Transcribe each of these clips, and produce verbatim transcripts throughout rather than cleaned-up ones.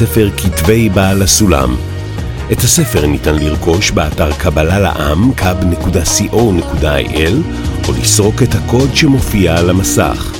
ספר כתבי בעל הסולם. את הספר ניתן לרכוש באתר קבלה לעם קאב נקודה סי או נקודה איי אל או לסרוק את הקוד שמופיע על המסך.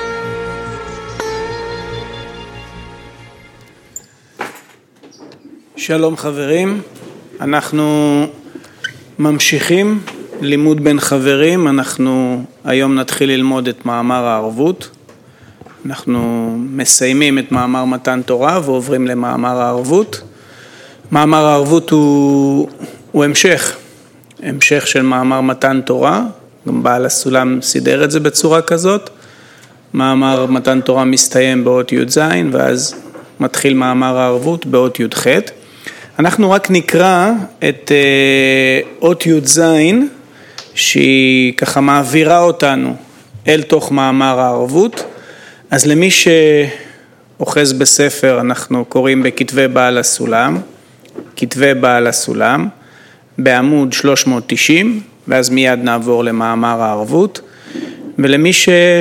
שלום חברים, אנחנו ממשיכים לימוד בין חברים. אנחנו היום נתחיל ללמוד את מאמר הערבות. אנחנו מסיימים את מאמר מתן תורה ועוברים למאמר הערבות. מאמר הערבות הוא, הוא המשך, המשך של מאמר מתן תורה. גם בעל הסולם סידר את זה בצורה כזאת. מאמר מתן תורה מסתיים באות י' ז' ואז מתחיל מאמר הערבות באות י' ח'. אנחנו רק נקרא את אות י' ז' שהיא ככה מעבירה אותנו אל תוך מאמר הערבות. אז למי שאוחז בספר, אנחנו קוראים בכתבי בעל הסולם, כתבי בעל הסולם, בעמוד שלוש מאות תשעים, ואז מיד נעבור למאמר הערבות. ולמי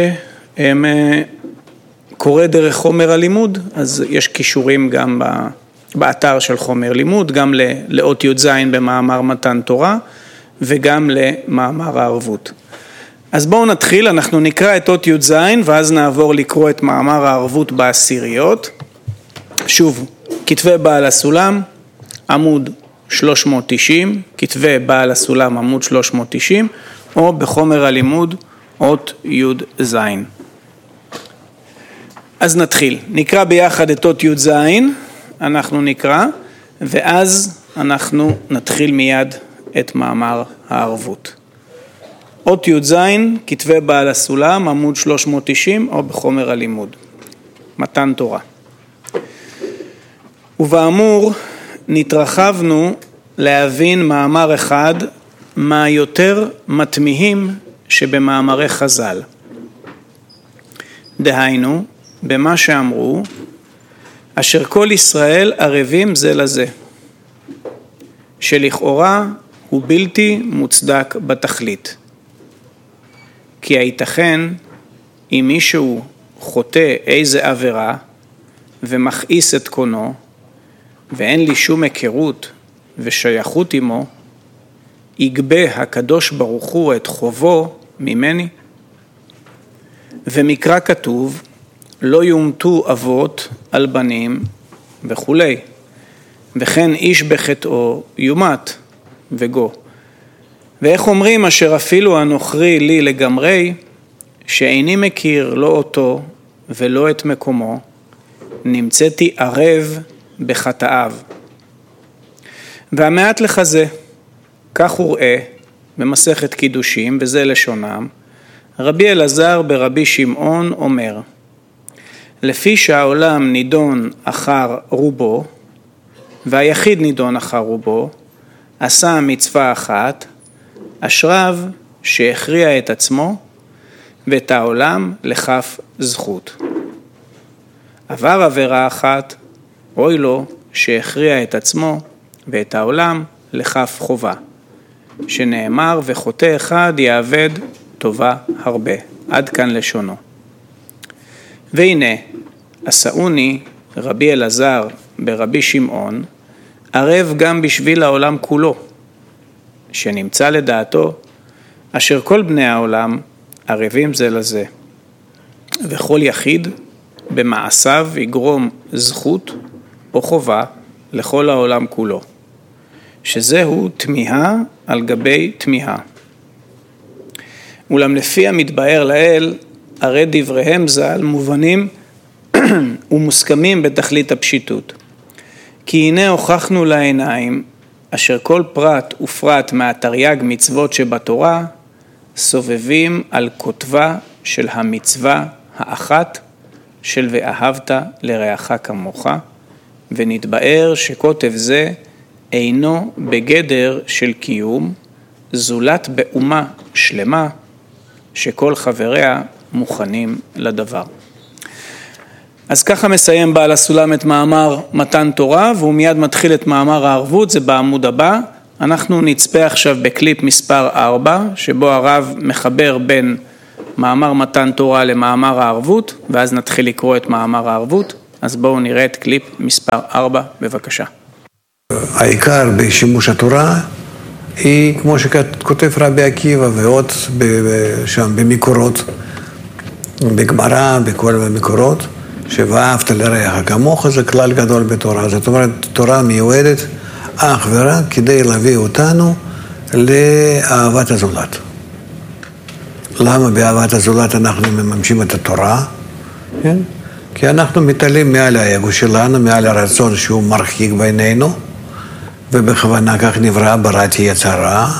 שקורא דרך חומר הלימוד, אז יש קישורים גם באתר של חומר לימוד, גם לאות י' ז' במאמר מתן תורה, וגם למאמר הערבות. אז בואו נתחיל, אנחנו נקרא את אות י' ז' ואז נעבור לקרוא את מאמר הערבות בעשיריות. שוב, כתבי בעל הסולם, עמוד שלוש מאות תשעים, כתבי בעל הסולם עמוד שלוש מאות תשעים, או בחומר הלימוד אות י' ז'. אז נתחיל, נקרא ביחד את אות י' ז', אנחנו נקרא, ואז אנחנו נתחיל מיד את מאמר הערבות. אות י' ז', כתבי בעל הסולם, עמוד שלוש מאות תשעים, או בחומר הלימוד. מתן תורה. ובאמור, נתרחבנו להבין מאמר אחד, מה יותר מתמיהים שבמאמרי חז"ל. דהיינו, במה שאמרו, אשר כל ישראל ערבים זה לזה, שלכאורה הוא בלתי מוצדק בתכלית. כי הייתכן אם מישהו חוטא איזה עבירה ומכעיס את קונו ואין לי שום היכרות ושייכות עמו, יגבה הקדוש ברוך הוא את חובו ממני. ומקרא כתוב לא יומתו אבות על בנים וכולי, וכן איש בחטאו יומת וגו. ואיך אומרים אשר אפילו הנוכרי לי לגמרי, שאיני מכיר לא אותו ולא את מקומו, נמצאתי ערב בחטאיו. והמעט לחזה, כך הוא ראה במסכת קידושים, וזה לשונם, רבי אלעזר ברבי שמעון אומר, לפי שהעולם נידון אחר רובו, והיחיד נידון אחר רובו, עשה מצווה אחת, אשריו שהכריע את עצמו ואת העולם לכף זכות. עבר עבירה אחת, אוי לו שהכריע את עצמו ואת העולם לכף חובה, שנאמר וחוטא אחד יעבד טובה הרבה. עד כאן לשונו. והנה, עשאוני רבי אלעזר ברבי שמעון, ערב גם בשביל העולם כולו, שנמצא לדעתו, אשר כל בני העולם ערבים זה לזה, וכל יחיד במעשיו יגרום זכות או חובה לכל העולם כולו, שזהו תמיהה על גבי תמיהה. אולם לפי המתבאר לאל, הרי דבריהם ז"ל מובנים ומוסכמים בתכלית הפשיטות. כי הנה הוכחנו לעיניים, אשר כל פרט ופרט מהתרי"ג מצוות שבתורה, סובבים על כותבה של המצווה האחת של ואהבת לרעך כמוך, ונתבאר שכותב זה אינו בגדר של קיום, זולת באומה שלמה, שכל חבריה מוכנים לדבר. אז ככה מסיים בעל הסולם את מאמר מתן תורה, והוא מיד מתחיל את מאמר הערבות, זה בעמוד הבא. אנחנו נצפה עכשיו בקליפ מספר ארבע, שבו הרב מחבר בין מאמר מתן תורה למאמר הערבות, ואז נתחיל לקרוא את מאמר הערבות. אז בואו נראה את קליפ מספר ארבע, בבקשה. העיקר בשימוש התורה היא, כמו שכותב רבי עקיבא ועוד שם במקורות, בגמרא, בכל המקורות, שאהבת לרעך כמוך, זה כלל גדול בתורה. זאת אומרת, תורה מיועדת אך ורק כדי להביא אותנו לאהבת הזולת. למה באהבת הזולת אנחנו מממשים את התורה? כן? כי אנחנו מתעלים מעל האגו שלנו, מעל הרצון שהוא מרחיק בינינו, ובכוונה כך נברא בראתי יצרה,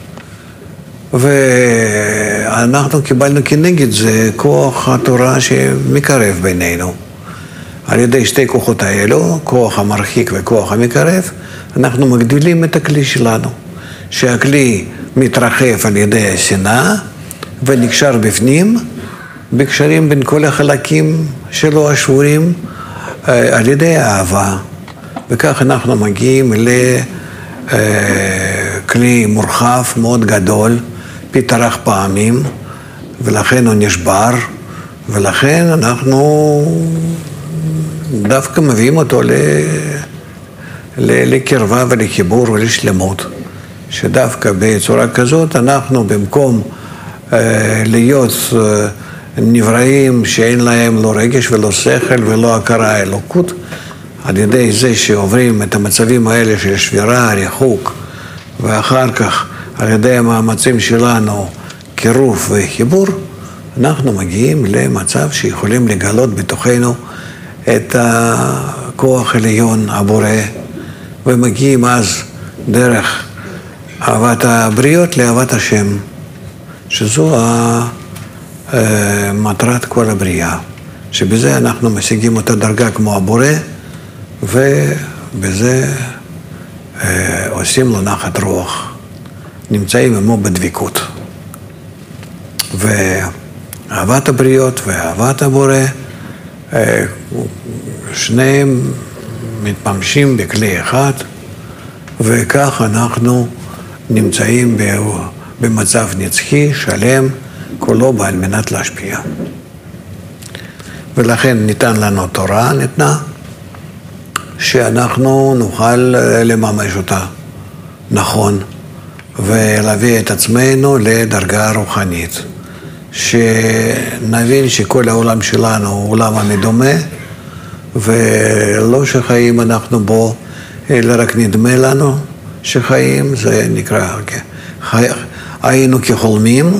ואנחנו קיבלנו כנגד זה כוח התורה שמקרב בינינו. על ידי שתי כוחות האלו, כוח המרחיק וכוח המקרב, אנחנו מגדילים את הכלי שלנו, שהכלי מתרחב על ידי השנאה ונקשר בפנים, בקשרים בין כל החלקים שלו השבורים על ידי האהבה. וכך אנחנו מגיעים לכלי מורחב מאוד גדול, פיתרח פעמים, ולכן הוא נשבר, ולכן אנחנו דווקא מביאים אותו ל... לקרבה ולחיבור ולשלמות. שדווקא בצורה כזאת אנחנו במקום להיות נבראים שאין להם לא רגש ולא שכל ולא הכרה אלוקות, על ידי זה שעוברים את המצבים האלה של שבירה, ריחוק, ואחר כך על ידי המאמצים שלנו קירוב וחיבור, אנחנו מגיעים למצב שיכולים לגלות בתוכנו את הכוח העליון הבורא, ומגיעים אז דרך אהבת הבריות לאהבת השם, שזו מטרת כל הבריאה, שבזה אנחנו משיגים אותה דרגה כמו הבורא, ובזה אה, עושים לו נחת רוח, נמצאים עמו בדביקות. ואהבת הבריות ואהבת הבורא, אה, שניהם מתממשים בכלי אחד, וכך אנחנו נמצאים במצב נצחי, שלם, כולו בעל מנת להשפיע. ולכן ניתן לנו תורה, ניתנה, שאנחנו נוכל לממש אותה נכון, ולהביא את עצמנו לדרגה רוחנית, שנבין שכל העולם שלנו הוא עולם המדומה, ולא שחיים אנחנו בו, אלא רק נדמה לנו שחיים, זה נקרא, חי... היינו כחולמים,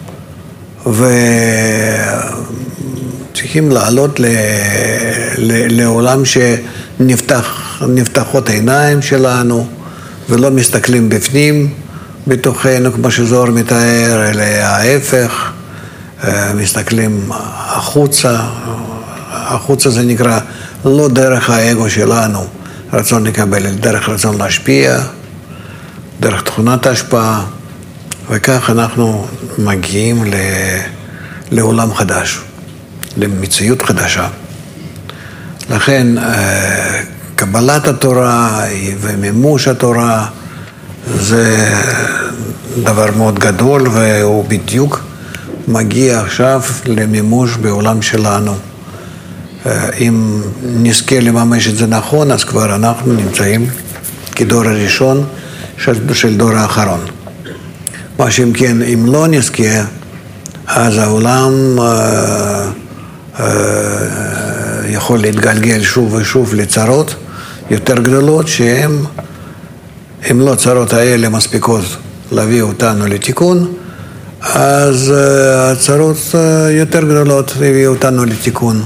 וצריכים לעלות ל... ל... לעולם שנפתחות העיניים שלנו, ולא מסתכלים בפנים בתוכנו, כמו שזוהר מתאר, אלא ההפך, מסתכלים החוצה, החוצה זה נקרא לא דרך האגו שלנו, רצון לקבל, אלא דרך רצון להשפיע, דרך תכונת ההשפעה, וכך אנחנו מגיעים ל... לעולם חדש, למציאות חדשה. לכן קבלת התורה ומימוש התורה זה דבר מאוד גדול, והוא בדיוק מגיע עכשיו למימוש בעולם שלנו. אם נזכה לממש את זה נכון, אז כבר אנחנו נמצאים כדור הראשון של, של דור האחרון. מה שאם כן, אם לא נזכה, אז העולם אה, אה, יכול להתגלגל שוב ושוב לצרות יותר גדולות, שהן, אם לא צרות האלה מספיקות להביא אותנו לתיקון, אז אה, הצרות אה, יותר גדולות להביא אותנו לתיקון.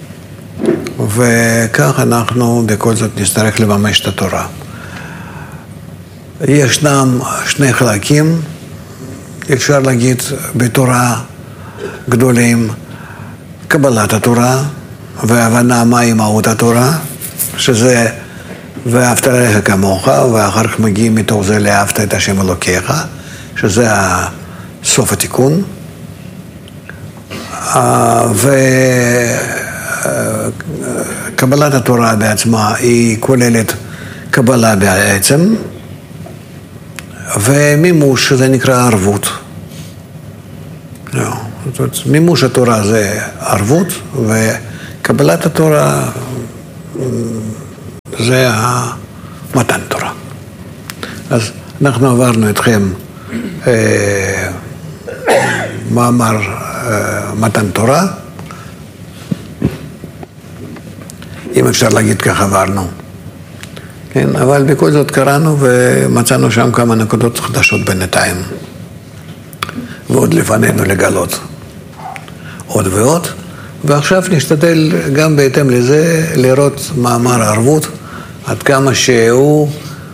וכך אנחנו בכל זאת נצטרך לממש את התורה. ישנם שני חלקים, אפשר להגיד בתורה גדולים, קבלת התורה והבנה מהי מהות התורה, שזה ואהבת לרעך כמוך, ואחר כך מגיעים מתוך זה לאהבת את השם אלוקיך, שזה סוף התיקון. וקבלת התורה בעצמה היא כוללת קבלה בעצם, ומימוש זה נקרא ערבות. מימוש התורה זה ערבות, וקבלת התורה זה המתן תורה. אז אנחנו עברנו אתכם אה, מאמר אה, מתן תורה, אם אפשר להגיד ככה עברנו. כן, אבל בכל זאת קראנו ומצאנו שם כמה נקודות חדשות בינתיים. ועוד לפנינו לגלות עוד ועוד. ועכשיו נשתדל גם בהתאם לזה לראות מאמר הערבות, עד כמה שהוא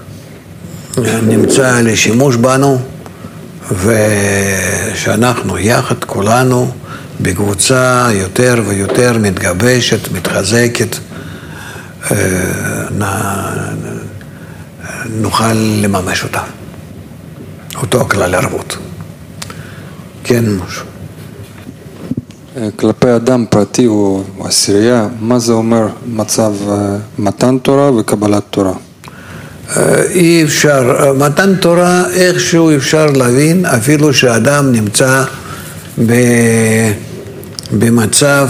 נמצא לשימוש בנו, ושאנחנו יחד כולנו בקבוצה יותר ויותר מתגבשת, מתחזקת, נוכל לממש אותה, אותו כלל ערבות. כן, משהו. כלפי אדם פרטי או עשירייה, מה זה אומר מצב מתן תורה וקבלת תורה? אי אפשר, מתן תורה איכשהו אפשר להבין אפילו שאדם נמצא במצב,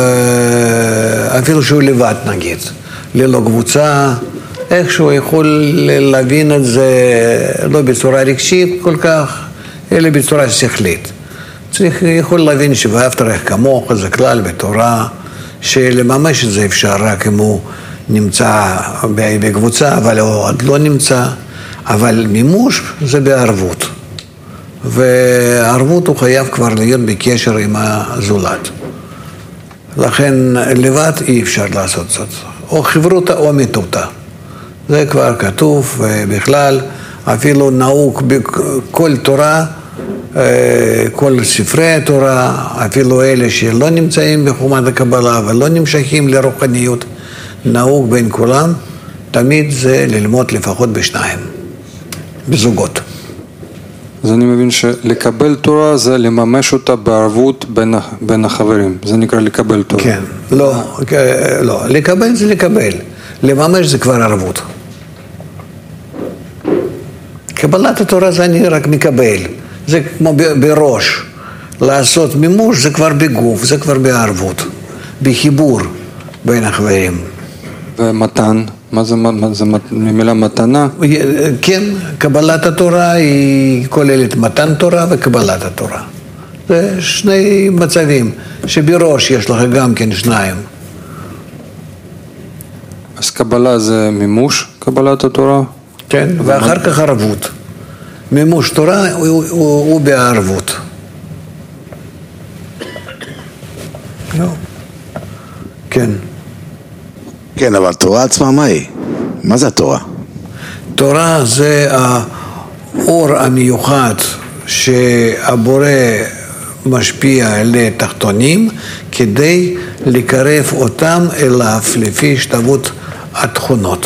אפילו שהוא לבד נגיד, ללא קבוצה, איכשהו יכול להבין את זה לא בצורה רגשית כל כך, אלא בצורה שכלית. צריך, יכול להבין שאהבת לרעך כמוך זה כלל בתורה, שלממש את זה אפשר רק אם הוא נמצא בקבוצה, אבל הוא עוד לא נמצא, אבל מימוש זה בערבות. וערבות הוא חייב כבר להיות בקשר עם הזולת. לכן לבד אי אפשר לעשות זאת. או חברותה או מיתותה. זה כבר כתוב, ובכלל אפילו נהוג בכל תורה, כל ספרי התורה, אפילו אלה שלא נמצאים בחומת הקבלה ולא נמשכים לרוחניות, נהוג בין כולם, תמיד זה ללמוד לפחות בשניים, בזוגות. אז אני מבין שלקבל תורה זה לממש אותה בערבות בין, בין החברים, זה נקרא לקבל תורה. כן, לא, לא, לקבל זה לקבל, לממש זה כבר ערבות. קבלת התורה זה אני רק מקבל, זה כמו בראש, לעשות מימוש זה כבר בגוף, זה כבר בערבות, בחיבור בין החברים. ומתן, מה זה, מה זה מילה מתנה? כן, קבלת התורה היא כוללת מתן תורה וקבלת התורה. זה שני מצבים, שבראש יש לך גם כן שניים. אז קבלה זה מימוש, קבלת התורה? כן, ואחר כך ערבות. מימוש תורה הוא, הוא, הוא בערבות. לא. כן. כן, אבל תורה עצמה מה היא? מה זה התורה? תורה זה האור המיוחד שהבורא משפיע לתחתונים כדי לקרב אותם אליו לפי השתוות התכונות.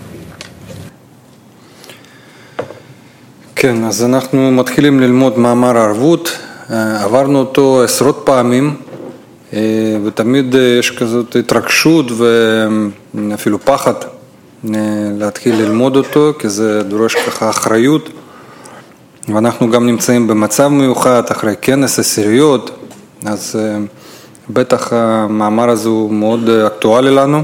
כן, אז אנחנו מתחילים ללמוד מאמר הערבות, עברנו אותו עשרות פעמים, ותמיד יש כזאת התרגשות ואפילו פחד להתחיל ללמוד אותו, כי זה דורש ככה אחריות, ואנחנו גם נמצאים במצב מיוחד אחרי כנס עשיריות, אז בטח המאמר הזה הוא מאוד אקטואלי לנו.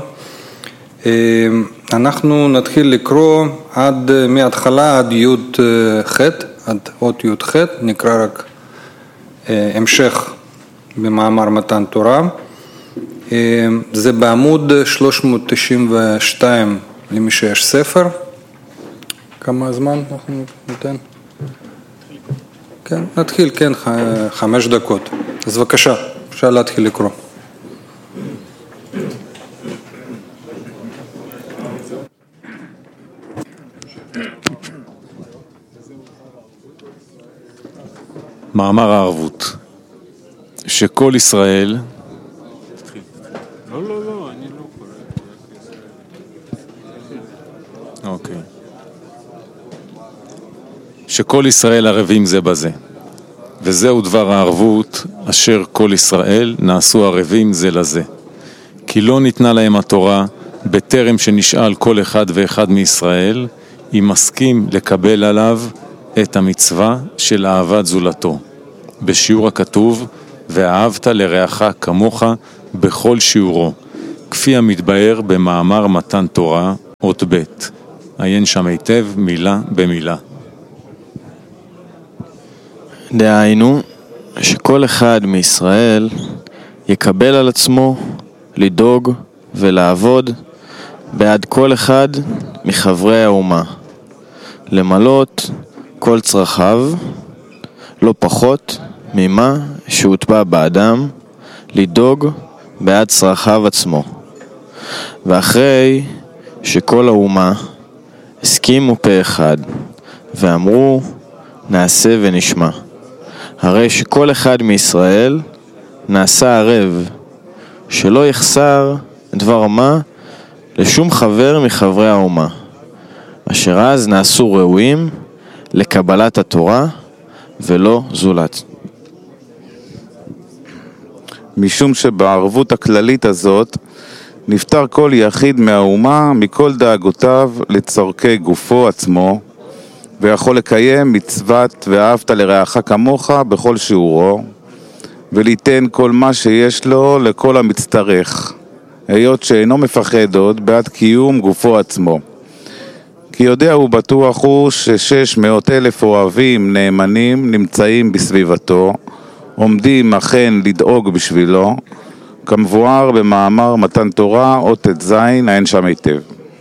אנחנו נתחיל לקרוא עד, מההתחלה עד י' ח', עד אות י' ח', נקרא רק המשך במאמר מתן תורה. זה בעמוד שלוש מאות תשעים ושתיים למי שיש ספר. כמה זמן אנחנו ניתן? כן, נתחיל, כן, חמש דקות. אז בבקשה, אפשר להתחיל לקרוא. מאמר הערבות, שכל ישראל, לא, לא, לא, אני לא קורא. אוקיי. שכל ישראל ערבים זה בזה, וזהו דבר הערבות אשר כל ישראל נעשו ערבים זה לזה. כי לא ניתנה להם התורה בטרם שנשאל כל אחד ואחד מישראל, אם מסכים לקבל עליו את המצווה של אהבת זולתו, בשיעור הכתוב, ואהבת לרעך כמוך בכל שיעורו, כפי המתבאר במאמר מתן תורה, אות ב', עיין שם היטב מילה במילה. דהיינו, שכל אחד מישראל יקבל על עצמו לדאוג ולעבוד בעד כל אחד מחברי האומה, למלות כל צרכיו, לא פחות ממה שהוטבע באדם, לדאוג בעד צרכיו עצמו. ואחרי שכל האומה הסכימו פה אחד ואמרו נעשה ונשמע, הרי שכל אחד מישראל נעשה ערב, שלא יחסר דבר מה לשום חבר מחברי האומה, אשר אז נעשו ראויים לקבלת התורה ולא זולת. משום שבערבות הכללית הזאת נפטר כל יחיד מהאומה מכל דאגותיו לצורכי גופו עצמו, ויכול לקיים מצוות ואהבת לרעך כמוך בכל שיעורו, וליתן כל מה שיש לו לכל המצטרך, היות שאינו מפחד עוד בעד קיום גופו עצמו. כי יודע הוא בטוח הוא ששש מאות אלף אוהבים נאמנים נמצאים בסביבתו, עומדים אכן לדאוג בשבילו, כמבואר במאמר מתן תורה, אות את זין, עיין שם היטב.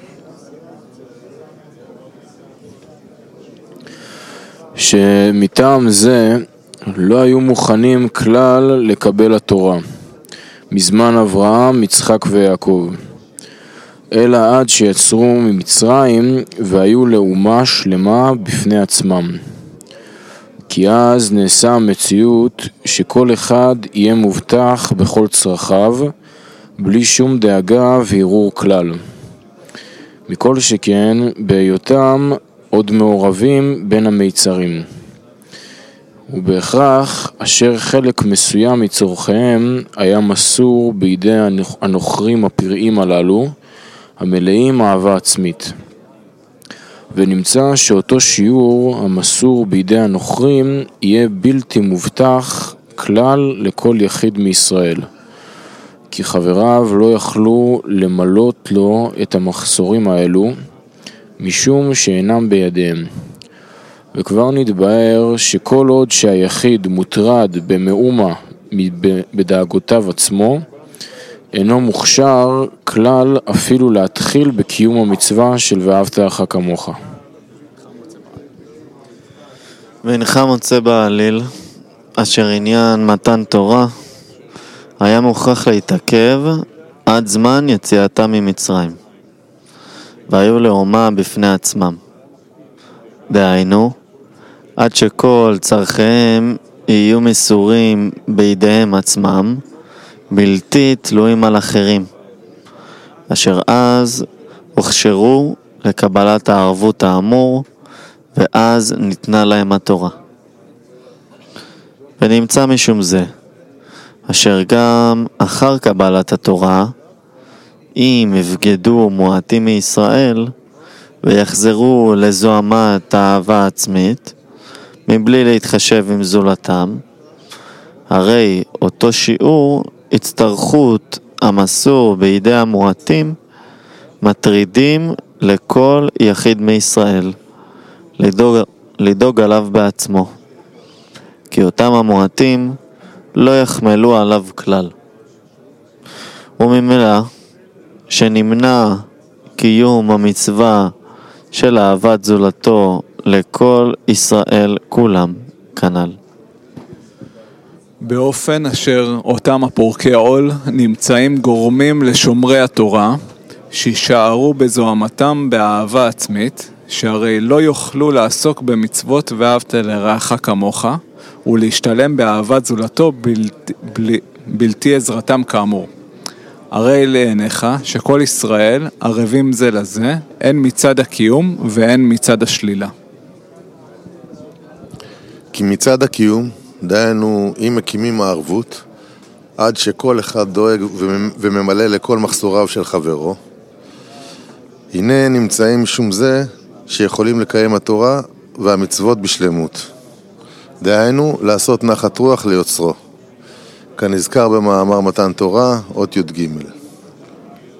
שמטעם זה לא היו מוכנים כלל לקבל התורה, מזמן אברהם, יצחק ויעקב, אלא עד שיצרו ממצרים והיו לאומה שלמה בפני עצמם. כי אז נעשה המציאות שכל אחד יהיה מובטח בכל צרכיו, בלי שום דאגה וערעור כלל. מכל שכן, בהיותם עוד מעורבים בין המיצרים. ובהכרח, אשר חלק מסוים מצורכיהם היה מסור בידי הנוכרים הפראים הללו, המלאים אהבה עצמית. ונמצא שאותו שיעור המסור בידי הנוכרים יהיה בלתי מובטח כלל לכל יחיד מישראל, כי חבריו לא יכלו למלות לו את המחסורים האלו, משום שאינם בידיהם. וכבר נתבהר שכל עוד שהיחיד מוטרד במאומה בדאגותיו עצמו, אינו מוכשר כלל אפילו להתחיל בקיום המצווה של ואהבת לרעך כמוך. ואינך מוצא בעליל אשר עניין מתן תורה היה מוכרח להתעכב עד זמן יציאתם ממצרים, והיו לאומה בפני עצמם. דהיינו, עד שכל צרכיהם יהיו מסורים בידיהם עצמם, בלתי תלויים על אחרים, אשר אז הוכשרו לקבלת הערבות האמור, ואז ניתנה להם התורה. ונמצא משום זה, אשר גם אחר קבלת התורה, אם יבגדו מועטים מישראל, ויחזרו לזוהמת האהבה העצמית, מבלי להתחשב עם זולתם, הרי אותו שיעור הצטרכות המסור בידי המועטים מטרידים לכל יחיד מישראל לדאוג, לדאוג עליו בעצמו, כי אותם המועטים לא יחמלו עליו כלל. וממילא שנמנע קיום המצווה של אהבת זולתו לכל ישראל כולם כנ"ל. באופן אשר אותם הפורקי עול נמצאים גורמים לשומרי התורה, שישארו בזוהמתם באהבה עצמית, שהרי לא יוכלו לעסוק במצוות ואהבת לרעך כמוך, ולהשתלם באהבת זולתו בלתי, בלתי, בלתי עזרתם כאמור. הרי לעיניך שכל ישראל ערבים זה לזה, הן מצד הקיום והן מצד השלילה. כי מצד הקיום, דהיינו אם מקימים הערבות, עד שכל אחד דואג וממלא לכל מחסוריו של חברו, הנה נמצאים משום זה שיכולים לקיים התורה והמצוות בשלמות. דהיינו לעשות נחת רוח ליוצרו, כנזכר במאמר מתן תורה, אות י"ג.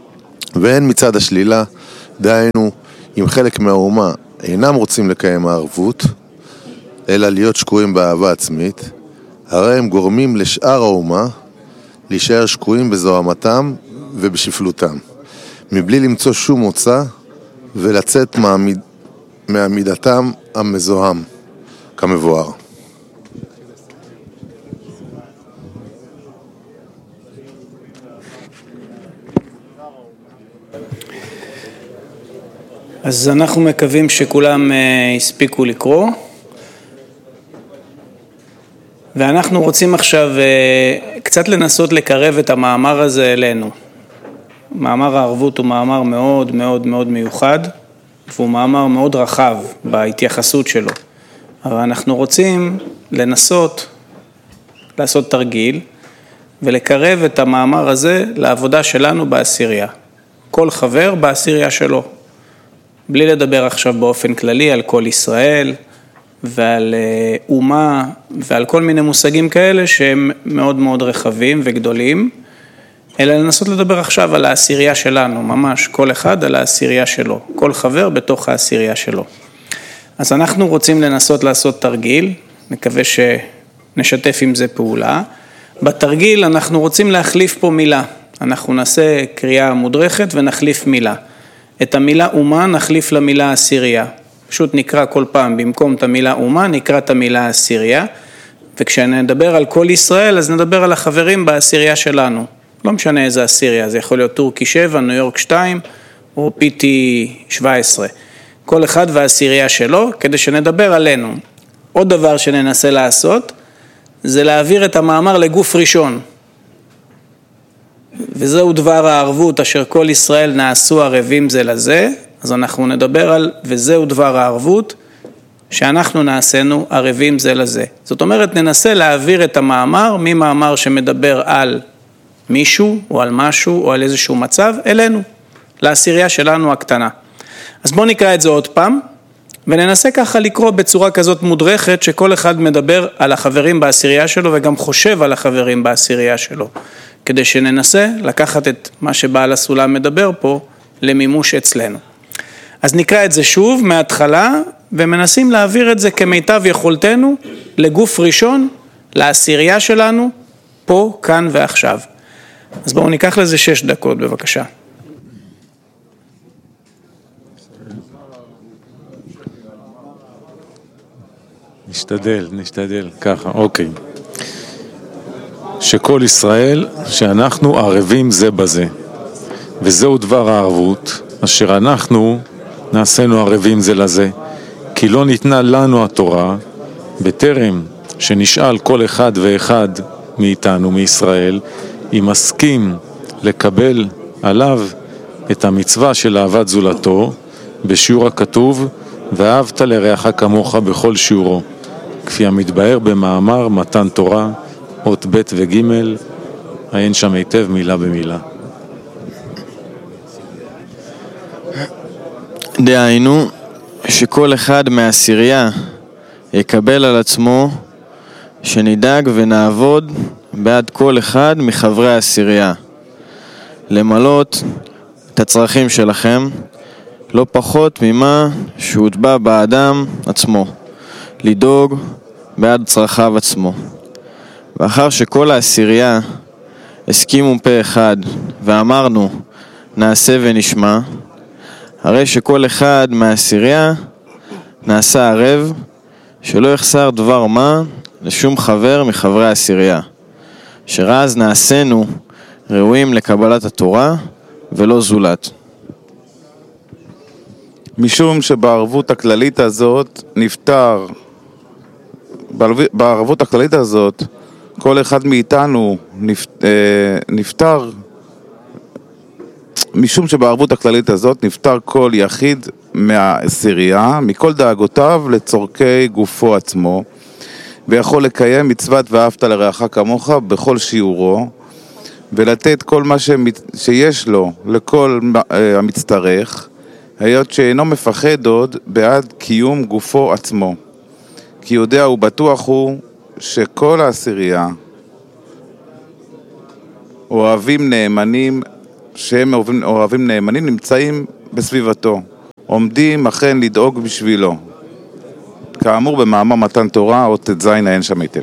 והן מצד השלילה, דהיינו, אם חלק מהאומה אינם רוצים לקיים הערבות, אלא להיות שקועים באהבה עצמית, הרי הם גורמים לשאר האומה להישאר שקועים בזוהמתם ובשפלותם, מבלי למצוא שום מוצא ולצאת מעמיד, מעמידתם המזוהם, כמבואר. אז אנחנו מקווים שכולם הספיקו לקרוא, ואנחנו רוצים עכשיו קצת לנסות לקרב את המאמר הזה אלינו. מאמר הערבות הוא מאמר מאוד מאוד מאוד מיוחד, והוא מאמר מאוד רחב בהתייחסות שלו. אבל אנחנו רוצים לנסות לעשות תרגיל, ולקרב את המאמר הזה לעבודה שלנו בעשירייה. כל חבר בעשירייה שלו. בלי לדבר עכשיו באופן כללי על כל ישראל, ועל אומה, ועל כל מיני מושגים כאלה שהם מאוד מאוד רחבים וגדולים, אלא לנסות לדבר עכשיו על העשירייה שלנו, ממש כל אחד על העשירייה שלו, כל חבר בתוך העשירייה שלו. אז אנחנו רוצים לנסות לעשות תרגיל, מקווה שנשתף עם זה פעולה. בתרגיל אנחנו רוצים להחליף פה מילה, אנחנו נעשה קריאה מודרכת ונחליף מילה. את המילה אומה נחליף למילה עשירייה. פשוט נקרא כל פעם, במקום את המילה אומה, נקרא את המילה עשירייה, וכשנדבר על כל ישראל, אז נדבר על החברים בעשירייה שלנו. לא משנה איזה עשירייה, זה יכול להיות טורקי שבע, ניו יורק שתיים, או פי טי שבע עשרה. כל אחד והעשירייה שלו, כדי שנדבר עלינו. עוד דבר שננסה לעשות, זה להעביר את המאמר לגוף ראשון. וזהו דבר הערבות, אשר כל ישראל נעשו ערבים זה לזה, אז אנחנו נדבר על, וזהו דבר הערבות, שאנחנו נעשינו ערבים זה לזה. זאת אומרת, ננסה להעביר את המאמר, ממאמר שמדבר על מישהו, או על משהו, או על איזשהו מצב, אלינו, לעשירייה שלנו הקטנה. אז בואו נקרא את זה עוד פעם, וננסה ככה לקרוא בצורה כזאת מודרכת, שכל אחד מדבר על החברים בעשירייה שלו, וגם חושב על החברים בעשירייה שלו, כדי שננסה לקחת את מה שבעל הסולם מדבר פה, למימוש אצלנו. אז נקרא את זה שוב מההתחלה, ומנסים להעביר את זה כמיטב יכולתנו, לגוף ראשון, לעשירייה שלנו, פה, כאן ועכשיו. אז בואו ניקח לזה שש דקות, בבקשה. נשתדל, נשתדל, ככה, אוקיי. שכל ישראל, שאנחנו ערבים זה בזה. וזהו דבר הערבות, אשר אנחנו נעשינו ערבים זה לזה. כי לא ניתנה לנו התורה, בטרם שנשאל כל אחד ואחד מאיתנו, מישראל, אם מסכים לקבל עליו את המצווה של אהבת זולתו, בשיעור הכתוב, ואהבת לרעך כמוך בכל שיעורו, כפי המתבאר במאמר מתן תורה, אות ב' וג', אין שם היטב מילה במילה. דהיינו, שכל אחד מהעשירייה יקבל על עצמו שנדאג ונעבוד בעד כל אחד מחברי העשירייה, למלות את הצרכים שלכם, לא פחות ממה שהוטבע באדם עצמו, לדאוג בעד צרכיו עצמו. ואחר שכל העשירייה הסכימו פה אחד ואמרנו נעשה ונשמע, הרי שכל אחד מהעשירייה נעשה ערב שלא יחסר דבר מה לשום חבר מחברי העשירייה, שרז נעשינו ראויים לקבלת התורה ולא זולת. משום שבערבות הכללית הזאת נפטר, בערבות הכללית הזאת כל אחד מאיתנו נפטר, משום שבערבות הכללית הזאת נפטר כל יחיד מהעשירייה, מכל דאגותיו לצורכי גופו עצמו, ויכול לקיים מצוות ואהבת לרעך כמוך בכל שיעורו, ולתת כל מה שיש לו לכל המצטרך, היות שאינו מפחד עוד בעד קיום גופו עצמו. כי יודע ובטוח הוא שכל העשירייה אוהבים נאמנים שהם אוהבים, אוהבים נאמנים, נמצאים בסביבתו, עומדים אכן לדאוג בשבילו. כאמור במאמר מתן תורה, או תז העין שם היטב.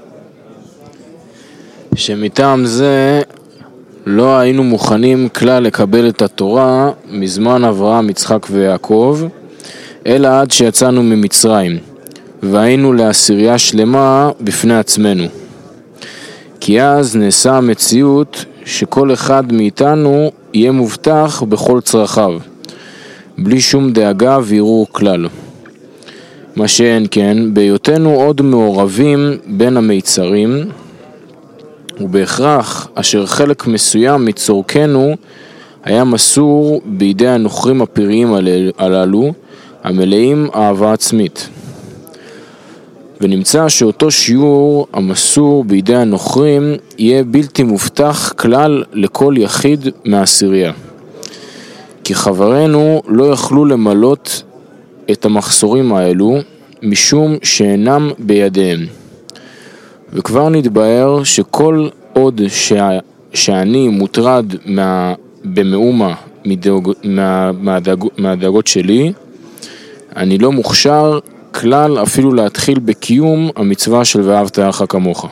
שמטעם זה לא היינו מוכנים כלל לקבל את התורה מזמן אברהם, יצחק ויעקב, אלא עד שיצאנו ממצרים, והיינו לעשירייה שלמה בפני עצמנו. כי אז נעשה המציאות שכל אחד מאיתנו יהיה מובטח בכל צרכיו, בלי שום דאגה ויראו כלל. מה שאין כן, בהיותנו עוד מעורבים בין המיצרים, ובהכרח אשר חלק מסוים מצורכנו היה מסור בידי הנוכרים הפראיים הללו, המלאים אהבה עצמית. ונמצא שאותו שיעור המסור בידי הנוכרים יהיה בלתי מובטח כלל לכל יחיד מהעשירייה. כי חברינו לא יכלו למלות את המחסורים האלו משום שאינם בידיהם. וכבר נתבהר שכל עוד שה, שאני מוטרד מה, במאומה מדאג, מה, מהדאג, מהדאגות שלי, אני לא מוכשר כלל אפילו להתחיל בקיום המצווה של ואהבת לרעך כמוך.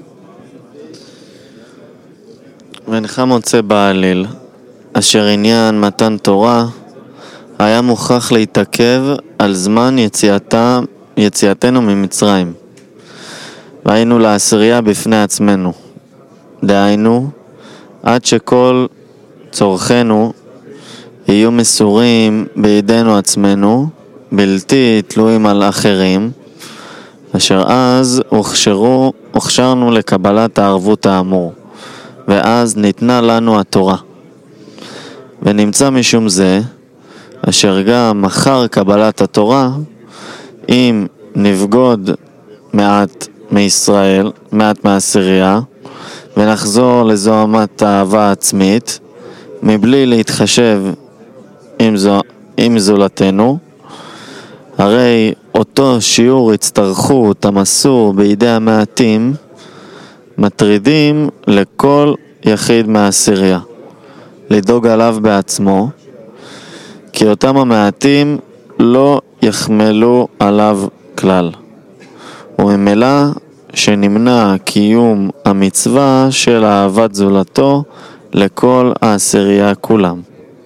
ואינך מוצא בעליל, אשר עניין מתן תורה היה מוכרח להתעכב על זמן יציאתה, יציאתנו ממצרים. והיינו לעשירייה בפני עצמנו. דהיינו, עד שכל צורכנו יהיו מסורים בידינו עצמנו, בלתי תלויים על אחרים, אשר אז הוכשרו, הוכשרנו לקבלת הערבות האמור, ואז ניתנה לנו התורה. ונמצא משום זה, אשר גם אחר קבלת התורה, אם נבגוד מעט מישראל, מעט מהעשירייה, ונחזור לזוהמת האהבה עצמית, מבלי להתחשב עם, זו, עם זולתנו, הרי אותו שיעור הצטרכות המסור בידי המעטים, מטרידים לכל יחיד מהעשירייה, לדאוג עליו בעצמו, כי אותם המעטים לא יחמלו עליו כלל. וממילא שנמנע קיום המצווה של אהבת זולתו לכל העשירייה כולם.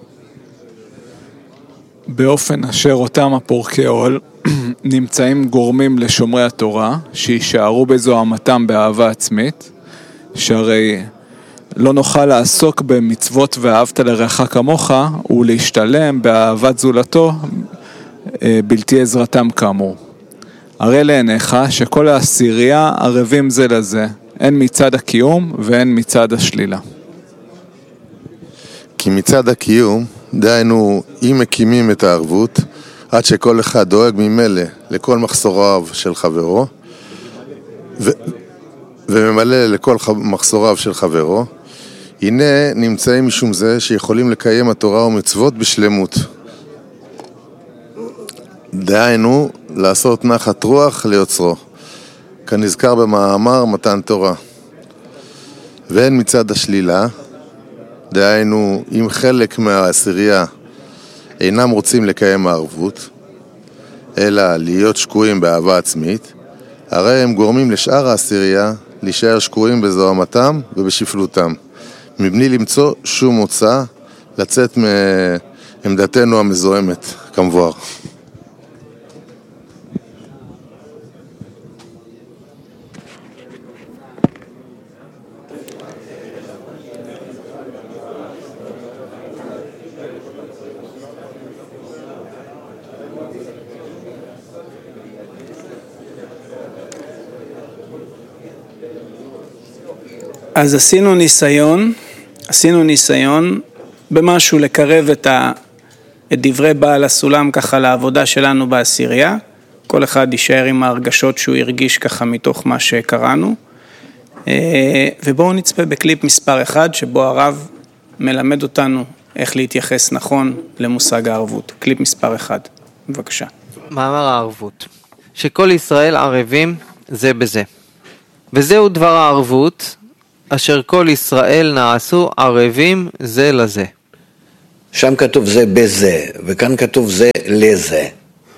באופן אשר אותם הפורקי עול נמצאים גורמים לשומרי התורה שישארו בזוהמתם באהבה עצמית, שהרי לא נוכל לעסוק במצוות ואהבת לרעך כמוך ולהשתלם באהבת זולתו בלתי עזרתם כאמור. הרי לעיניך שכל העשירייה ערבים זה לזה, הן מצד הקיום והן מצד השלילה. כי מצד הקיום, דהיינו, אם מקימים את הערבות, עד שכל אחד דואג ממילא לכל מחסוריו של חברו, ו... וממלא לכל מחסוריו של חברו, הנה נמצאים משום זה שיכולים לקיים התורה ומצוות בשלמות. דהיינו, לעשות נחת רוח ליוצרו, כנזכר במאמר מתן תורה. והן מצד השלילה, דהיינו, אם חלק מהעשירייה אינם רוצים לקיים הערבות, אלא להיות שקועים באהבה עצמית, הרי הם גורמים לשאר העשירייה להישאר שקועים בזוהמתם ובשפלותם, מבלי למצוא שום מוצא לצאת מעמדתנו המזוהמת, כמבואר. אז עשינו ניסיון, עשינו ניסיון במשהו לקרב את, ה, את דברי בעל הסולם ככה לעבודה שלנו בעשירייה. כל אחד יישאר עם ההרגשות שהוא הרגיש ככה מתוך מה שקראנו. ובואו נצפה בקליפ מספר אחד שבו הרב מלמד אותנו איך להתייחס נכון למושג הערבות. קליפ מספר אחד, בבקשה. מאמר הערבות, שכל ישראל ערבים זה בזה. וזהו דבר הערבות, אשר כל ישראל נעשו ערבים זה לזה. שם כתוב זה בזה, וכאן כתוב זה לזה.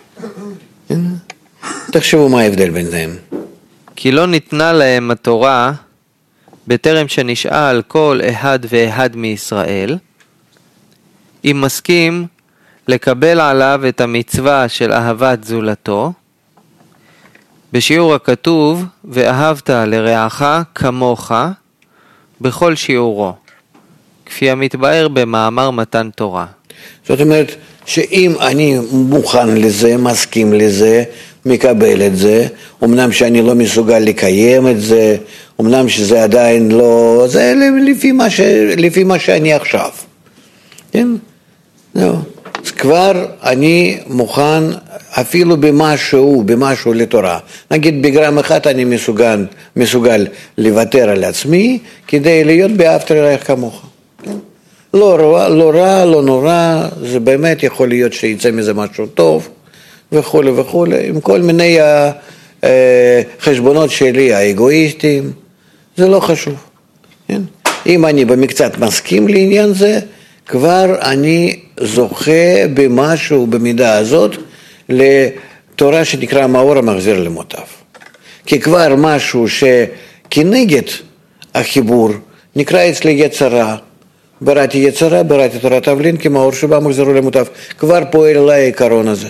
תחשבו מה ההבדל בין זה. כי לא ניתנה להם התורה בטרם שנשאל כל אחד ואחד מישראל, אם מסכים לקבל עליו את המצווה של אהבת זולתו, בשיעור הכתוב, ואהבת לרעך כמוך, בכל שיעורו, כפי המתבאר במאמר מתן תורה. זאת אומרת, שאם אני מוכן לזה, מסכים לזה, מקבל את זה, אמנם שאני לא מסוגל לקיים את זה, אמנם שזה עדיין לא, זה לפי מה, ש, לפי מה שאני עכשיו. כן? לא. אז כבר אני מוכן אפילו במשהו, במשהו לתורה. נגיד בגרם אחד אני מסוגל, מסוגל לוותר על עצמי כדי להיות באהבת לרעך כמוך. כן? לא רע, לא רע, לא נורא, זה באמת יכול להיות שיצא מזה משהו טוב וכו' וכו', עם כל מיני חשבונות שלי האגואיסטיים, זה לא חשוב. כן? אם אני במקצת מסכים לעניין זה, כבר אני זוכה במשהו במידה הזאת לתורה שנקרא מאור המחזיר למוטב. כי כבר משהו שכנגד החיבור נקרא אצלי יצרה, בראתי יצרה, בראתי תורת תבלין, כמאור שבא מחזירו למוטב. כבר פועל אליי העיקרון הזה.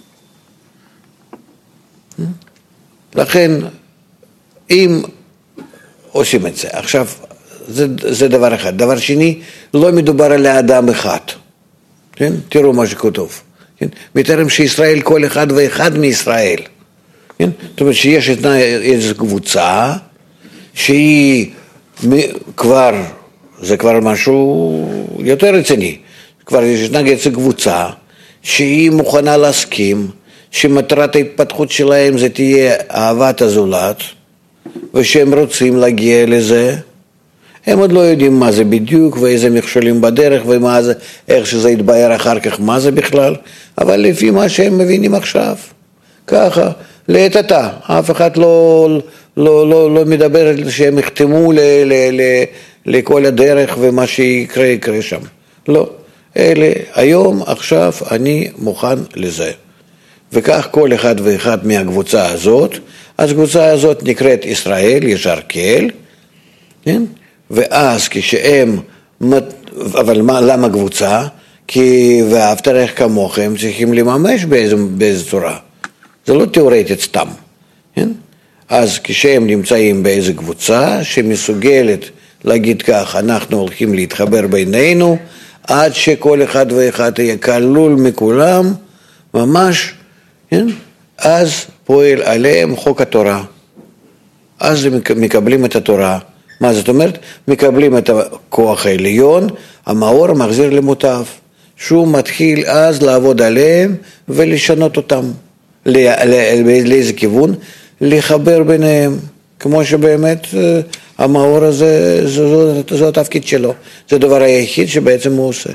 לכן, אם עושים את זה, עכשיו, זה, זה דבר אחד. דבר שני, לא מדובר על האדם אחד. כן? תראו מה שכתוב. כן? בטרם שישראל כל אחד ואחד מישראל. כן? זאת אומרת שיש איזו קבוצה שהיא כבר, זה כבר משהו יותר רציני. כבר יש איזו קבוצה שהיא מוכנה להסכים שמטרת ההתפתחות שלהם זה תהיה אהבת הזולת, ושהם רוצים להגיע לזה. הם עוד לא יודעים מה זה בדיוק, ואיזה מכשולים בדרך, ומה זה, איך שזה יתבהר אחר כך, מה זה בכלל, אבל לפי מה שהם מבינים עכשיו, ככה, לעת עתה, אף אחד לא, לא, לא, לא מדבר שהם יחתמו ל, ל, ל, לכל הדרך, ומה שיקרה יקרה שם. לא, אלה, היום, עכשיו, אני מוכן לזה. וכך כל אחד ואחד מהקבוצה הזאת, אז הקבוצה הזאת נקראת ישראל, ישר כל, כן? ואז כשהם, אבל מה, למה קבוצה? כי ואהבת לרעך כמוך הם צריכים לממש באיזו, באיזו צורה. זה לא תיאורטית סתם. כן? אז כשהם נמצאים באיזו קבוצה שמסוגלת להגיד כך, אנחנו הולכים להתחבר בינינו, עד שכל אחד ואחד יהיה כלול מכולם, ממש, כן? אז פועל עליהם חוק התורה. אז הם מקבלים את התורה. מה זאת אומרת? מקבלים את הכוח העליון, המאור מחזיר למוטב, שהוא מתחיל אז לעבוד עליהם ולשנות אותם. לאיזה כיוון? לחבר ביניהם, כמו שבאמת המאור הזה, זה התפקיד שלו. זה הדבר היחיד שבעצם הוא עושה.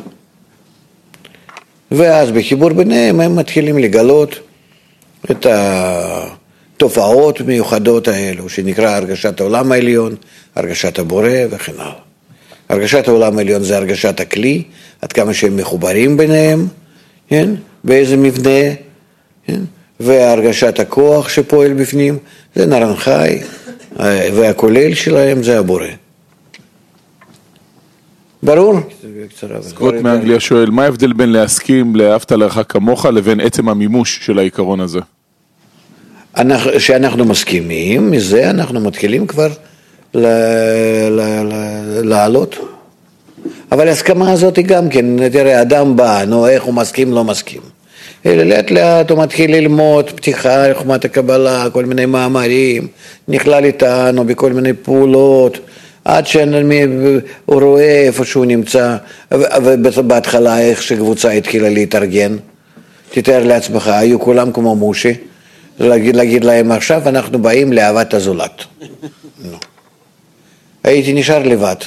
ואז בחיבור ביניהם הם מתחילים לגלות את התופעות מיוחדות האלו, שנקרא הרגשת העולם העליון, הרגשת הבורא וכן הלאה. הרגשת העולם העליון זה הרגשת הכלי, עד כמה שהם מחוברים ביניהם, כן? באיזה מבנה, כן? והרגשת הכוח שפועל בפנים, זה נרן חי, והכולל שלהם זה הבורא. ברור? סקוט מאנגליה שואל, מה ההבדל בין להסכים לאהבת לרעך כמוך לבין עצם המימוש של העיקרון הזה? שאנחנו מסכימים, מזה אנחנו מתחילים כבר לעלות. אבל ההסכמה הזאת היא גם כן, תראה, אדם בא, נו, איך הוא מסכים, לא מסכים. לאט לאט הוא מתחיל ללמוד פתיחה, חוכמת הקבלה, כל מיני מאמרים, נכלל איתנו בכל מיני פעולות, עד שהוא רואה איפה שהוא נמצא, ובהתחלה איך שקבוצה התחילה להתארגן. תתאר לעצמך, היו כולם כמו מושי, להגיד, להגיד להם עכשיו אנחנו באים לאהבת הזולת. לא. הייתי נשאר לבד.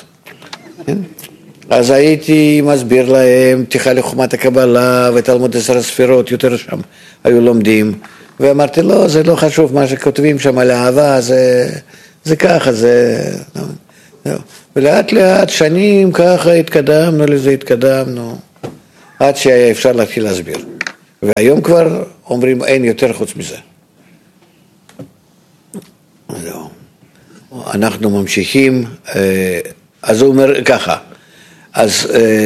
אז הייתי מסביר להם פתיחה לחוכמת הקבלה ותלמוד עשר הספירות, יותר שם היו לומדים, ואמרתי לא, זה לא חשוב מה שכותבים שם על האהבה, זה, זה ככה, זה... ולאט לאט שנים ככה התקדמנו לזה, התקדמנו, עד שהיה אפשר להתחיל להסביר. והיום כבר אומרים אין יותר חוץ מזה. זהו. אנחנו ממשיכים, אז הוא אומר ככה, אז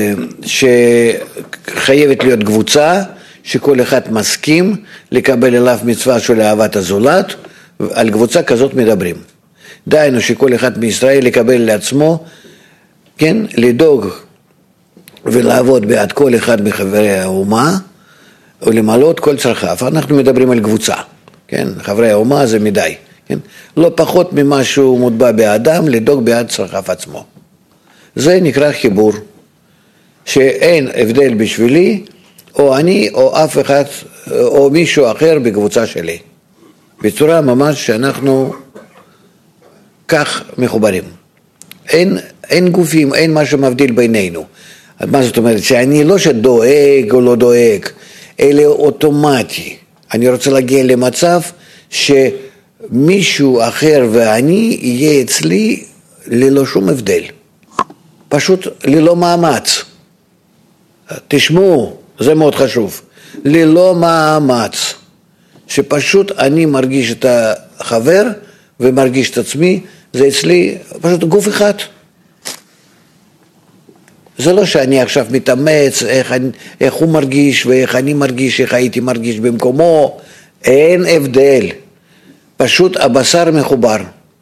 שחייבת להיות קבוצה שכל אחד מסכים לקבל אליו מצווה של אהבת הזולת, על קבוצה כזאת מדברים. דהיינו שכל אחד מישראל לקבל לעצמו, כן, לדאוג ולעבוד בעד כל אחד מחברי האומה ולמלא כל צרכיו. אנחנו מדברים על קבוצה, כן, חברי האומה זה מדי, כן? לא פחות ממה שהוא מוטבע באדם, לדאוג בעד צרכיו עצמו. זה נקרא חיבור, שאין הבדל בשבילי, או אני או אף אחד, או מישהו אחר בקבוצה שלי. בצורה ממש שאנחנו כך מחוברים. אין, אין גופים, אין משהו מבדיל בינינו. מה זאת אומרת? שאני לא שדואג או לא דואג, אלא אוטומטי. אני רוצה להגיע למצב שמישהו אחר ואני יהיה אצלי ללא שום הבדל. פשוט ללא מאמץ. תשמעו, זה מאוד חשוב. ללא מאמץ. שפשוט אני מרגיש את החבר ומרגיש את עצמי, זה אצלי פשוט גוף אחד. זה לא שאני עכשיו מתאמץ, איך, אני, איך הוא מרגיש ואיך אני מרגיש, איך הייתי מרגיש במקומו, אין הבדל. פשוט הבשר מחובר.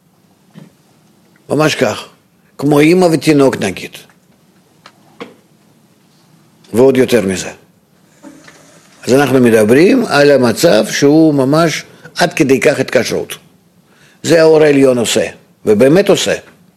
ממש כך. כמו אמא ותינוק נגיד. ועוד יותר מזה. אז אנחנו מדברים על המצב שהוא ממש עד כדי כך התקשרות. זה האור העליון עושה, ובאמת עושה.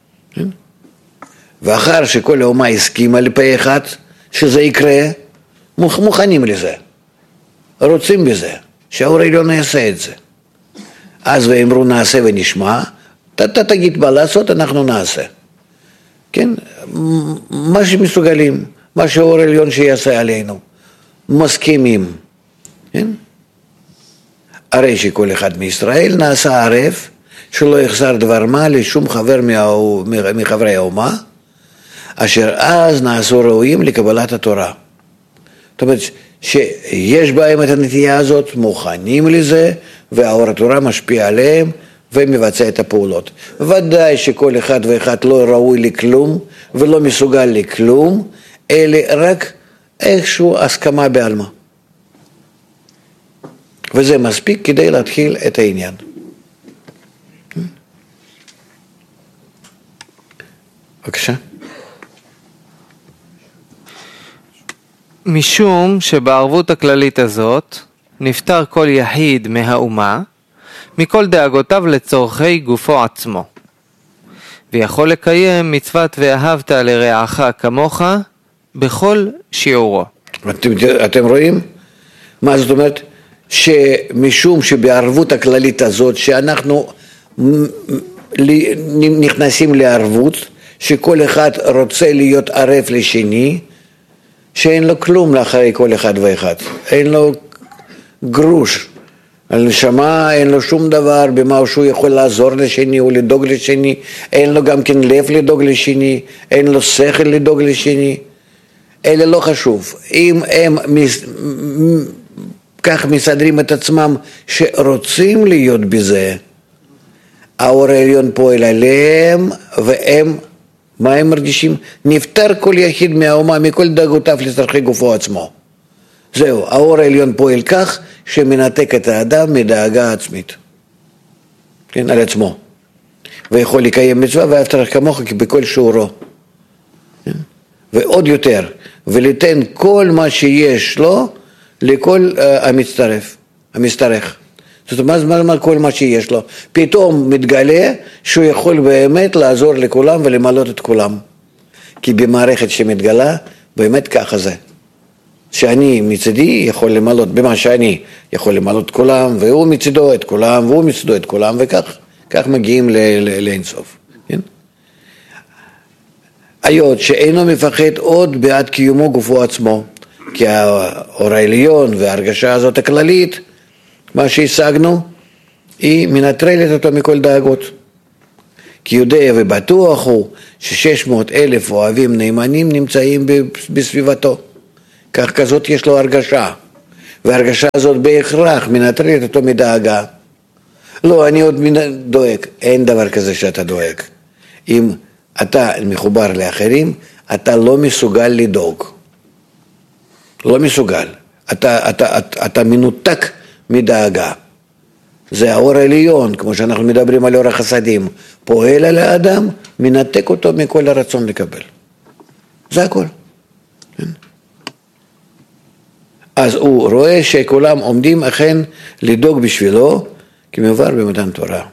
ואחר שכל האומה הסכימה לפה אחד שזה יקרה, מוכנים לזה. רוצים בזה, שהאור העליון יעשה את זה. אז ואמרו נעשה ונשמע, אתה תגיד מה לעשות, אנחנו נעשה. כן? מה שמסוגלים, מה שהאור העליון שיעשה עלינו. מסכימים. כן? הרי שכל אחד מישראל נעשה ערב שלא יחסר דבר מה לשום חבר מחברי האומה, אשר אז נעשו ראויים לקבלת התורה. זאת אומרת שיש בהם את הנטייה הזאת, מוכנים לזה, והאור התורה משפיע עליהם ומבצע את הפעולות. ודאי שכל אחד ואחד לא ראוי לכלום ולא מסוגל לכלום, אלא רק איכשהו הסכמה בעלמה. וזה מספיק כדי להתחיל את העניין. בבקשה. משום שבערבות הכללית הזאת נפטר כל יחיד מהאומה מכל דאגותיו לצורכי גופו עצמו, ויכול לקיים מצוות ואהבת לרעך כמוך בכל שיעורו. אתם, אתם רואים? מה זאת אומרת? שמשום שבערבות הכללית הזאת שאנחנו נכנסים לערבות, שכל אחד רוצה להיות ערב לשני, שאין לו כלום לאחרי כל אחד ואחד, אין לו גרוש, על נשמה אין לו שום דבר במה שהוא יכול לעזור לשני או לדאוג לשני, אין לו גם כן לב לדאוג לשני, אין לו שכל לדאוג לשני, אלה לא חשוב. אם הם מס... כך מסדרים את עצמם שרוצים להיות בזה, האור העליון פועל עליהם, והם, מה הם מרגישים? נפטר כל יחיד מהאומה מכל דאגותיו לצורכי גופו עצמו. זהו, האור העליון פועל כך שמנתק את האדם מדאגה עצמית, כן, על עצמו, ויכול לקיים מצווה ואהבת לרעך כמוך בכל שיעורו, כן? ועוד יותר, וליתן כל מה שיש לו לכל uh, המצטרף, המשתרך. זאת אומרת, מה, מה כל מה שיש לו? פתאום מתגלה שהוא יכול באמת לעזור לכולם ולמלות את כולם. כי במערכת שמתגלה, באמת ככה זה. שאני מצדי יכול למלות, במה שאני יכול למלות את כולם, והוא מצדו את כולם, והוא מצדו את כולם, וכך כך מגיעים לאינסוף. כן? היות שאינו מפחד עוד בעד קיומו גופו עצמו, כי האור העליון וההרגשה הזאת הכללית, מה שהשגנו, היא מנטרלת אותו מכל דאגות. כי יודע ובטוח הוא ש-שש מאות אלף אוהבים נאמנים נמצאים בסביבתו. כך כזאת יש לו הרגשה, והרגשה הזאת בהכרח מנטרלת אותו מדאגה. לא, אני עוד דואג. אין דבר כזה שאתה דואג. אם אתה מחובר לאחרים, אתה לא מסוגל לדאוג. לא מסוגל. אתה, אתה, אתה, אתה מנותק מדאגה. זה האור העליון, כמו שאנחנו מדברים על אור החסדים. פועל על האדם, מנתק אותו מכל הרצון לקבל. זה הכל. אז הוא רואה שכולם עומדים אכן לדאוג בשבילו, כמובן במתן תורה.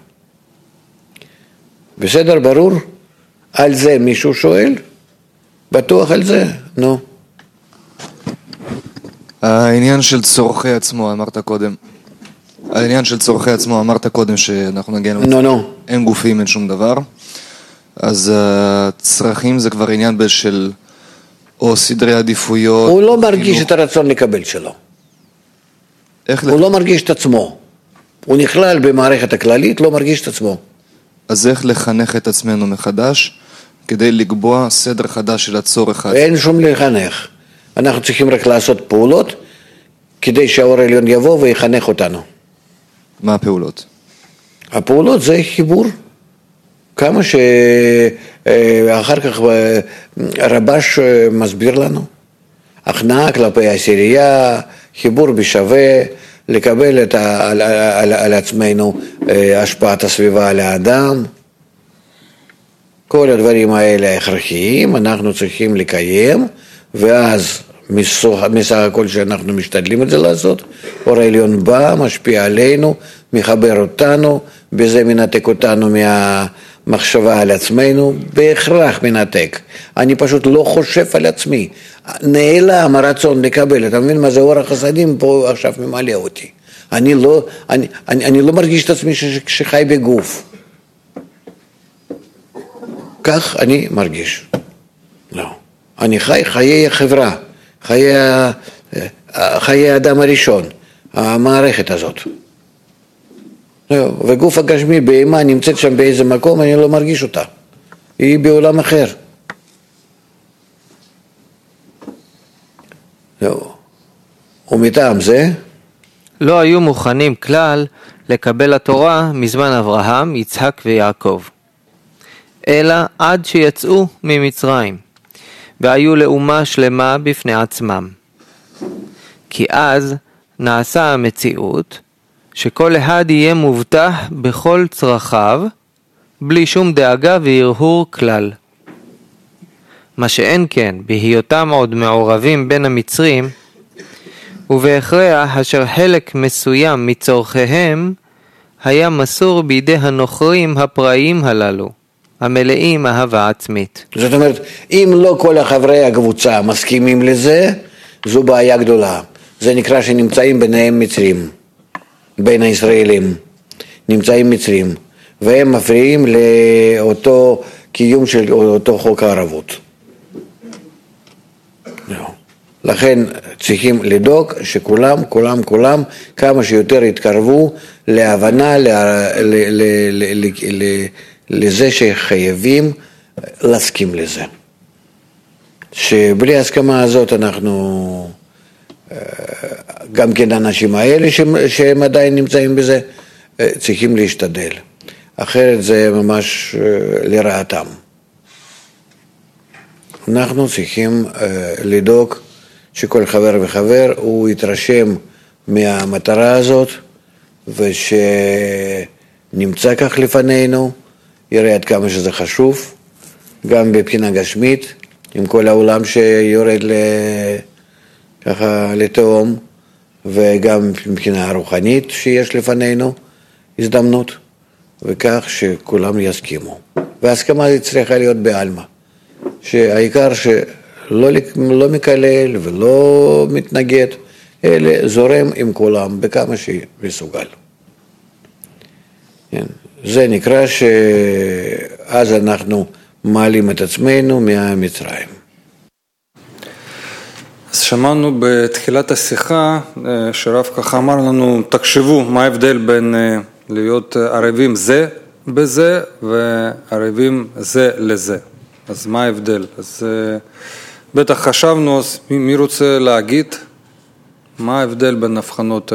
בסדר, ברור? על זה מישהו שואל? בטוח על זה? נו. העניין של צורכי עצמו, אמרת קודם. העניין של צורכי עצמו, אמרת קודם שאנחנו נגיע... נו, נו. אין גופים, אין שום דבר. אז הצרכים זה כבר עניין של... או סדרי עדיפויות. הוא לא מרגיש את הרצון לקבל שלו. הוא לא מרגיש את עצמו. הוא נכלל במערכת הכללית, לא מרגיש את עצמו. אז איך לחנך את עצמנו מחדש, כדי לקבוע סדר חדש של הצורך? אין שום לחנך. אנחנו צריכים רק לעשות פעולות, כדי שהאור העליון יבוא ויחנך אותנו. מה הפעולות? הפעולות זה חיבור. כמה שאחר כך רבש מסביר לנו. הכנעה כלפי העשירייה, חיבור בשווה, לקבל את ה, על, על, על עצמנו השפעת הסביבה על האדם. כל הדברים האלה הכרחיים, אנחנו צריכים לקיים, ואז מסך הכל שאנחנו משתדלים את זה לעשות, אור העליון בא, משפיע עלינו, מחבר אותנו, בזה מנתק אותנו מהמחשבה על עצמנו, בהכרח מנתק. אני פשוט לא חושב על עצמי. נעלם הרצון לקבל, אתה מבין מה זה אור החסדים פה עכשיו ממלא אותי. אני לא, אני, אני, אני לא מרגיש את עצמי שחי בגוף. כך אני מרגיש. לא. אני חי חיי החברה, חיי, חיי האדם הראשון, המערכת הזאת. לא. וגוף הגשמי, בהמה נמצאת שם באיזה מקום, אני לא מרגיש אותה. היא בעולם אחר. לא. ומטעם זה, לא היו מוכנים כלל לקבל התורה מזמן אברהם, יצחק ויעקב, אלא עד שיצאו ממצרים, והיו לאומה שלמה בפני עצמם. כי אז נעשה המציאות שכל אחד יהיה מובטח בכל צרכיו, בלי שום דאגה והרהור כלל. מה שאין כן, בהיותם עוד מעורבים בין המצרים, ובהכרח אשר חלק מסוים מצורכיהם היה מסור בידי הנוכרים הפראיים הללו, המלאים אהבה עצמית. זאת אומרת, אם לא כל החברי הקבוצה מסכימים לזה, זו בעיה גדולה. זה נקרא שנמצאים ביניהם מצרים, בין הישראלים, נמצאים מצרים, והם מפריעים לאותו קיום של אותו חוק הערבות. לכן צריכים לדאוג שכולם, כולם, כולם, כמה שיותר יתקרבו להבנה, ל, ל, ל, ל, ל, ל, לזה שחייבים להסכים לזה. שבלי ההסכמה הזאת אנחנו, גם כן האנשים האלה שהם עדיין נמצאים בזה, צריכים להשתדל. אחרת זה ממש לרעתם. אנחנו צריכים לדאוג שכל חבר וחבר הוא יתרשם מהמטרה הזאת, ושנמצא כך לפנינו, יראה עד כמה שזה חשוב, גם בבחינה גשמית, עם כל העולם שיורד ככה לתאום, וגם מבחינה רוחנית שיש לפנינו הזדמנות, וכך שכולם יסכימו. וההסכמה צריכה להיות בעלמא, שהעיקר ש... לא, לא מקלל ולא מתנגד, אלא זורם עם כולם בכמה שמסוגל. זה נקרא שאז אנחנו מעלים את עצמנו מהמצרים. אז שמענו בתחילת השיחה שרב ככה אמר לנו, תחשבו מה ההבדל בין להיות ערבים זה בזה וערבים זה לזה. אז מה ההבדל? אז בטח חשבנו, אז מי רוצה להגיד מה ההבדל בין הבחנות